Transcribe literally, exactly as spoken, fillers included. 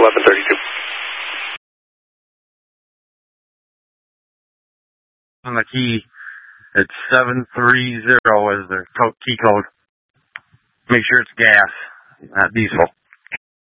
eleven thirty-two. On the key, it's seven three zero as the key code. Make sure it's gas, not diesel.